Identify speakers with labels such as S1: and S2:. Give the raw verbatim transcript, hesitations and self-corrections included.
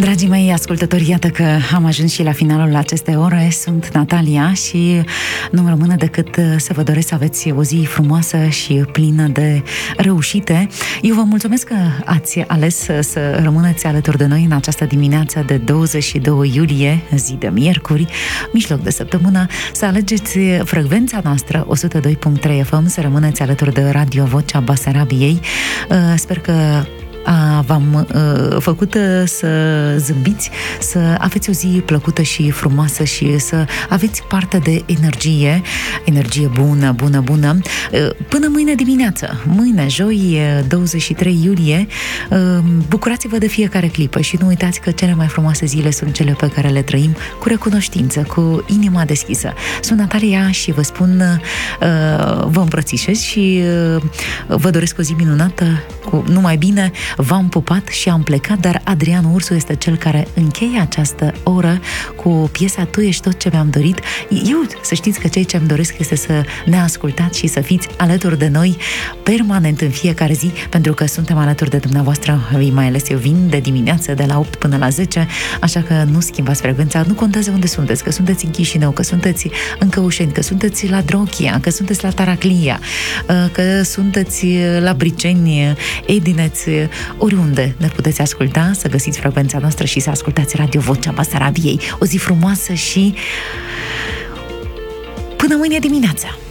S1: Dragii mei ascultători, iată că am ajuns și la finalul acestei ore. Sunt Natalia și nu-mi rămâne decât să vă doresc să aveți o zi frumoasă și plină de reușite. Eu vă mulțumesc că ați ales să rămâneți alături de noi în această dimineață de douăzeci și doi iulie, zi de miercuri, mijloc de săptămână, să alegeți frecvența noastră o sută doi virgulă trei F M, să rămâneți alături de Radio Vocea Basarabiei. Sper că A, v-am uh, făcut uh, să zâmbiți, să aveți o zi plăcută și frumoasă și să aveți parte de energie, energie bună, bună, bună, uh, până mâine dimineață, mâine, joi, douăzeci și trei iulie. Uh, bucurați-vă de fiecare clipă și nu uitați că cele mai frumoase zile sunt cele pe care le trăim cu recunoștință, cu inima deschisă. Sunt Natalia și vă spun, uh, vă îmbrățișez și uh, vă doresc o zi minunată, cu numai bine. V-am pupat și am plecat, dar Adrian Ursu este cel care încheie această oră cu piesa Tu ești tot ce mi-am dorit. Eu, să știți că ceea ce îmi doresc este să ne ascultați și să fiți alături de noi permanent în fiecare zi, pentru că suntem alături de dumneavoastră, mai ales eu vin de dimineață de la opt până la zece, așa că nu schimbați frecvența, nu contează unde sunteți, că sunteți în Chișinău, că sunteți în Căușeni, că sunteți la Drochia, că sunteți la Taraclia, că sunteți la Briceni, Edineț, oriunde ne puteți asculta, să găsiți frecvența noastră și să ascultați Radio Vocea Basarabiei. O zi frumoasă și până mâine dimineața!